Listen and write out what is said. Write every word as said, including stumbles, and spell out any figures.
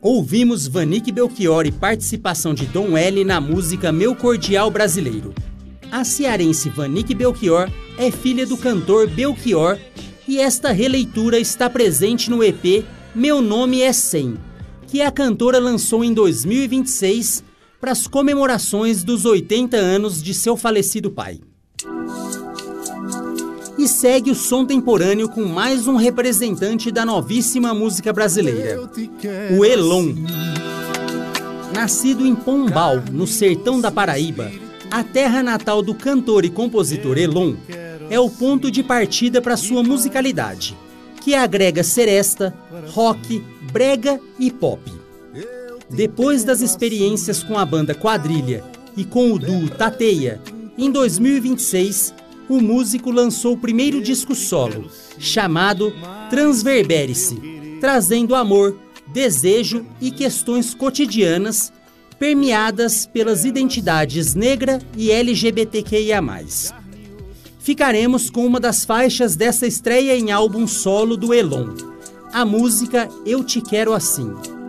Ouvimos Vanique Belchior e participação de Dom L na música Meu Cordial Brasileiro. A cearense Vanique Belchior é filha do cantor Belchior e esta releitura está presente no E P Meu Nome é cem, que a cantora lançou em dois mil e vinte e seis para as comemorações dos oitenta anos de seu falecido pai. E segue o som temporâneo com mais um representante da novíssima música brasileira, o Elon. Nascido em Pombal, no sertão da Paraíba, a terra natal do cantor e compositor Elon é o ponto de partida para sua musicalidade, que agrega seresta, rock, brega e pop. Depois das experiências com a banda Quadrilha e com o duo Tateia, em dois mil e vinte e seis, o músico lançou o primeiro disco solo, chamado Transverbere-se, trazendo amor, desejo e questões cotidianas, permeadas pelas identidades negra e L G B T Q I A mais. Ficaremos com uma das faixas dessa estreia em álbum solo do Elon, a música Eu Te Quero Assim.